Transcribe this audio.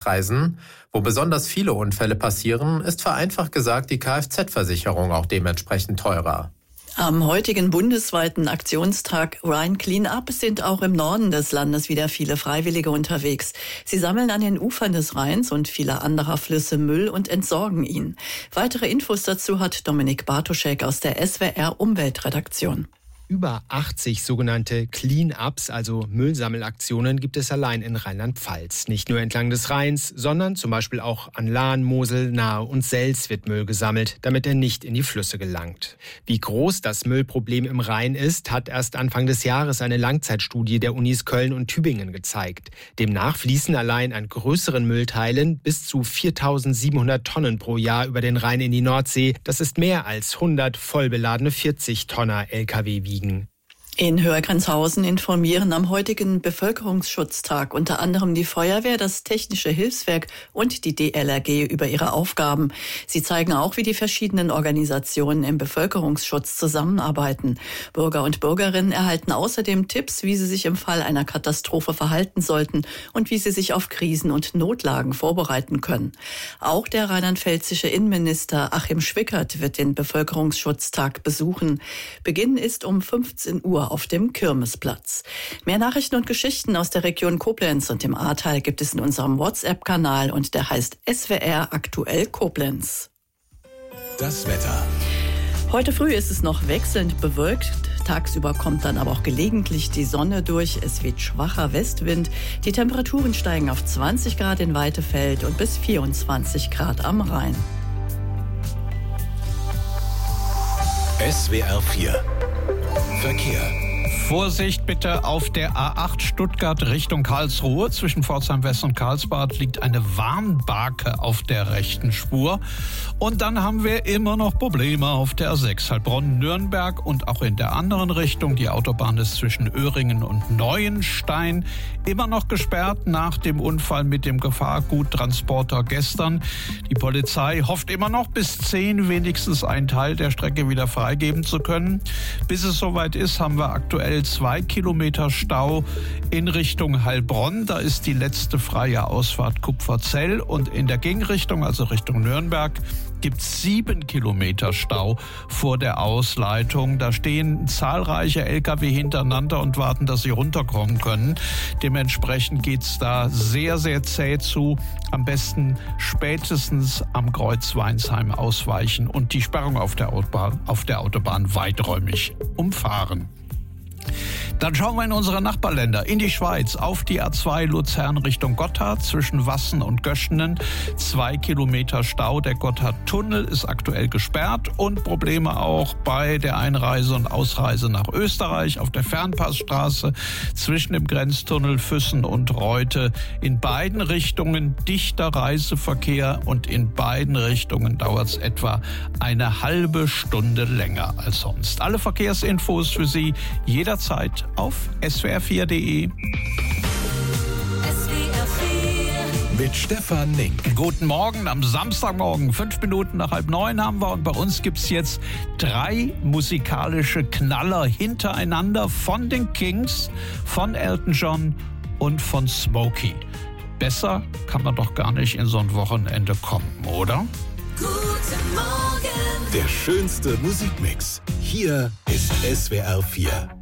Geschäftsreisen. Wo besonders viele Unfälle passieren, ist vereinfacht gesagt die Kfz-Versicherung auch dementsprechend teurer. Am heutigen bundesweiten Aktionstag Rhine Cleanup sind auch im Norden des Landes wieder viele Freiwillige unterwegs. Sie sammeln an den Ufern des Rheins und vieler anderer Flüsse Müll und entsorgen ihn. Weitere Infos dazu hat Dominik Bartoschek aus der SWR Umweltredaktion. Über 80 sogenannte Clean-Ups, also Müllsammelaktionen, gibt es allein in Rheinland-Pfalz. Nicht nur entlang des Rheins, sondern zum Beispiel auch an Lahn, Mosel, Nahe und Sels wird Müll gesammelt, damit er nicht in die Flüsse gelangt. Wie groß das Müllproblem im Rhein ist, hat erst Anfang des Jahres eine Langzeitstudie der Unis Köln und Tübingen gezeigt. Demnach fließen allein an größeren Müllteilen bis zu 4.700 Tonnen pro Jahr über den Rhein in die Nordsee. Das ist mehr als 100 vollbeladene 40-Tonner-Lkw wiegen. In Höhergrenzhausen informieren am heutigen Bevölkerungsschutztag unter anderem die Feuerwehr, das Technische Hilfswerk und die DLRG über ihre Aufgaben. Sie zeigen auch, wie die verschiedenen Organisationen im Bevölkerungsschutz zusammenarbeiten. Bürger und Bürgerinnen erhalten außerdem Tipps, wie sie sich im Fall einer Katastrophe verhalten sollten und wie sie sich auf Krisen und Notlagen vorbereiten können. Auch der rheinland-pfälzische Innenminister Achim Schwickert wird den Bevölkerungsschutztag besuchen. Beginn ist um 15 Uhr auf dem Kirmesplatz. Mehr Nachrichten und Geschichten aus der Region Koblenz und dem Ahrtal gibt es in unserem WhatsApp-Kanal und der heißt SWR Aktuell Koblenz. Das Wetter. Heute früh ist es noch wechselnd bewölkt. Tagsüber kommt dann aber auch gelegentlich die Sonne durch. Es weht schwacher Westwind. Die Temperaturen steigen auf 20 Grad in Weitefeld und bis 24 Grad am Rhein. SWR 4 Verkehr. Vorsicht bitte auf der A8 Stuttgart Richtung Karlsruhe. Zwischen Pforzheim West und Karlsbad liegt eine Warnbarke auf der rechten Spur. Und dann haben wir immer noch Probleme auf der A6 Heilbronn-Nürnberg und auch in der anderen Richtung. Die Autobahn ist zwischen Öhringen und Neuenstein immer noch gesperrt nach dem Unfall mit dem Gefahrguttransporter gestern. Die Polizei hofft immer noch bis 10 wenigstens einen Teil der Strecke wieder freigeben zu können. Bis es soweit ist, haben wir aktuell 2 Kilometer Stau in Richtung Heilbronn. Da ist die letzte freie Ausfahrt Kupferzell. Und in der Gegenrichtung, also Richtung Nürnberg, gibt es 7 Kilometer Stau vor der Ausleitung. Da stehen zahlreiche Lkw hintereinander und warten, dass sie runterkommen können. Dementsprechend geht es da sehr, sehr zäh zu. Am besten spätestens am Kreuz Weinsheim ausweichen und die Sperrung auf der Autobahn weiträumig umfahren. Dann schauen wir in unsere Nachbarländer, in die Schweiz, auf die A2 Luzern Richtung Gotthard zwischen Wassen und Göschenen. 2 Kilometer Stau. Der Gotthardtunnel ist aktuell gesperrt und Probleme auch bei der Einreise und Ausreise nach Österreich auf der Fernpassstraße zwischen dem Grenztunnel Füssen und Reute. In beiden Richtungen dichter Reiseverkehr und in beiden Richtungen dauert es etwa eine halbe Stunde länger als sonst. Alle Verkehrsinfos für Sie jederzeit auf swr4.de. Mit Stefan Nink. Guten Morgen am Samstagmorgen, 5 Minuten nach 8:30 haben wir und bei uns gibt es jetzt 3 musikalische Knaller hintereinander von den Kings, von Elton John und von Smokey. Besser kann man doch gar nicht in so ein Wochenende kommen, oder? Guten Morgen. Der schönste Musikmix. Hier ist SWR 4.